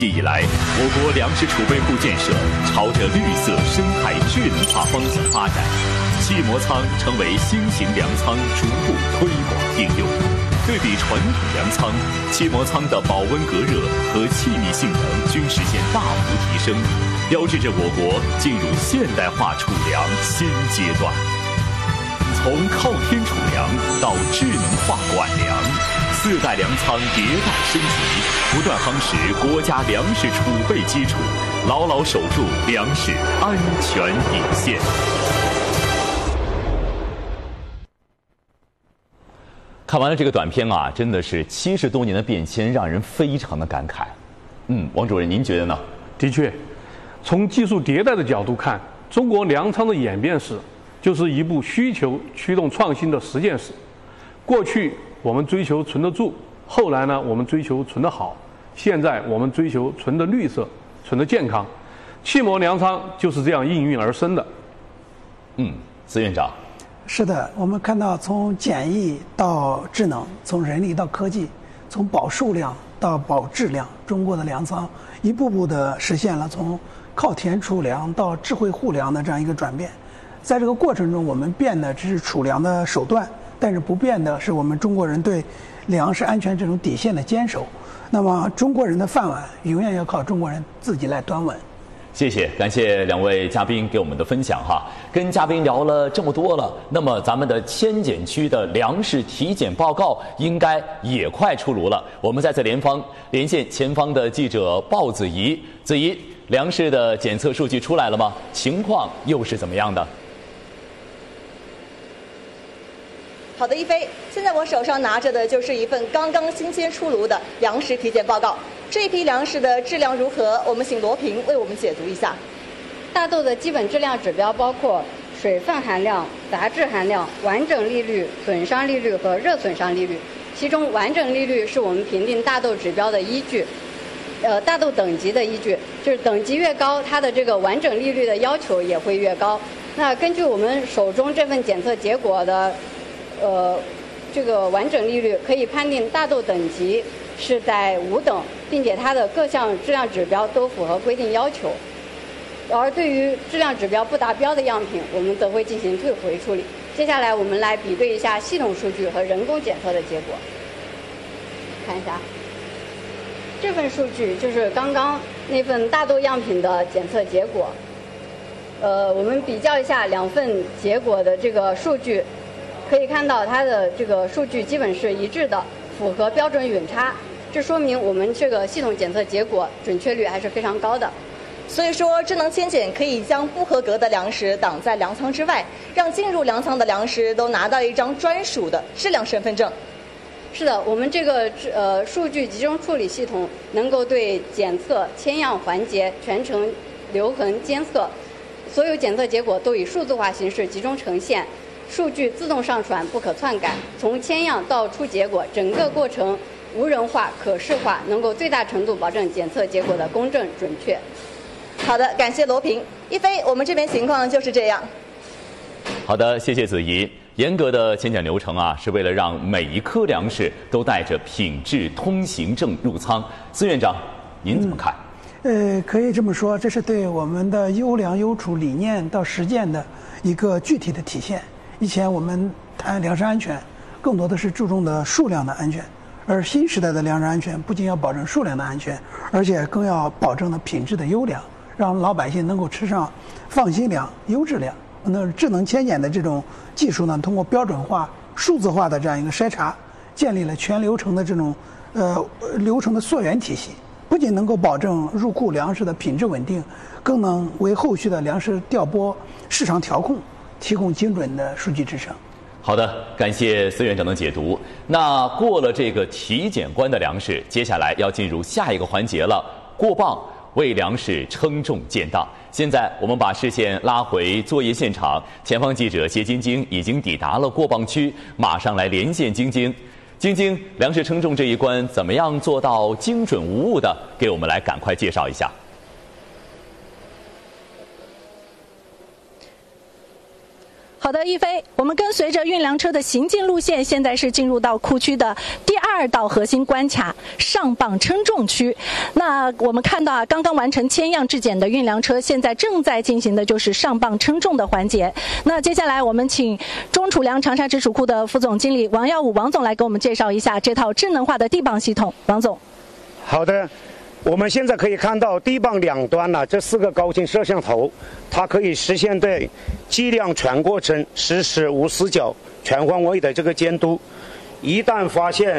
以来，我国粮食储备库建设朝着绿色生态智能化方向发展，气膜仓成为新型粮仓逐步推广应用。对比传统粮仓，气膜仓的保温隔热和气密性能均实现大幅提升，标志着我国进入现代化储粮新阶段。从靠天储粮到智能化管粮，4代粮仓迭代升级，不断夯实国家粮食储备基础，牢牢守住粮食安全底线。看完了这个短片啊，真的是70多年的变迁，让人非常的感慨。王主任，您觉得呢？ 的确，从技术迭代的角度看，中国粮仓的演变史就是一部需求驱动创新的实践史。过去我们追求存得住，后来呢，我们追求存得好，现在我们追求存得绿色、存得健康。气膜粮仓就是这样应运而生的。 司院长。 是的，我们看到从简易到智能，从人力到科技，从保数量到保质量，中国的粮仓一步步的实现了从靠田储粮到智慧护粮的这样一个转变。在这个过程中，我们变的只是储粮的手段，但是不变的是我们中国人对粮食安全这种底线的坚守。那么中国人的饭碗永远要靠中国人自己来端稳。 谢谢，感谢2位嘉宾给我们的分享哈。跟嘉宾聊了这么多了，那么咱们的千检区的粮食体检报告应该也快出炉了。我们再次连线前方的记者鲍子怡，子怡，粮食的检测数据出来了吗？情况又是怎么样的？ 好的，一飞，现在我手上拿着的就是一份刚刚新鲜出炉的粮食体检报告。这一批粮食的质量如何？我们请罗平为我们解读一下。 大豆的基本质量指标包括水分含量、杂质含量、完整粒率、损伤粒率和热损伤粒率。其中完整粒率是我们评定大豆指标的依据，大豆等级的依据，就是等级越高，它的这个完整粒率的要求也会越高。那根据我们手中这份检测结果的，这个完整粒率可以判定大豆等级是在5等，并且它的各项质量指标都符合规定要求。而对于质量指标不达标的样品，我们则会进行退回处理。接下来我们来比对一下系统数据和人工检测的结果。看一下，这份数据就是刚刚那份大豆样品的检测结果。我们比较一下2份结果的这个数据，可以看到它的这个数据基本是一致的，符合标准允差。这说明我们这个系统检测结果准确率还是非常高的。 所以说，智能千检可以将不合格的粮食挡在粮仓之外，让进入粮仓的粮食都拿到一张专属的质量身份证。 是的，我们这个数据集中处理系统能够对检测、签样环节全程留痕监测，所有检测结果都以数字化形式集中呈现，数据自动上传，不可篡改。从签样到出结果，整个过程无人化、可视化，能够最大程度保证检测结果的公正准确。 好的，感谢罗平。一飞，我们这边情况就是这样。 好的，谢谢子怡。严格的检检流程啊，是为了让每一颗粮食都带着品质通行证入仓。司院长，您怎么看？ 可以这么说，这是对我们的优粮优储理念到实践的一个具体的体现。以前我们谈粮食安全，更多的是注重的数量的安全，而新时代的粮食安全不仅要保证数量的安全，而且更要保证的品质的优良，让老百姓能够吃上放心粮、优质粮。那智能千检的这种技术呢，通过标准化、数字化的这样一个筛查，建立了全流程的这种流程的溯源体系，不仅能够保证入库粮食的品质稳定，更能为后续的粮食调拨、市场调控提供精准的数据支撑。 好的，感谢司院长的解读。那过了这个体检关的粮食，接下来要进入下一个环节了，过磅。为粮食称重建档。现在我们把视线拉回作业现场，前方记者谢晶晶已经抵达了过磅区，马上来连线晶晶。晶晶，粮食称重这一关怎么样做到精准无误的？给我们来赶快介绍一下。 好好的，一飞，我们跟随着运粮车的行进路线，现在是进入到库区的第2道核心关卡上磅称重区。那我们看到啊，刚刚完成签样质检的运粮车，现在正在进行的就是上磅称重的环节。那接下来我们请中储粮长沙直属库的副总经理王耀武王总来给我们介绍一下这套智能化的地磅系统。王总， 好的。我们现在可以看到地磅两端呢，这4个高清摄像头，它可以实现对计量全过程实时无死角、全方位的这个监督。一旦发现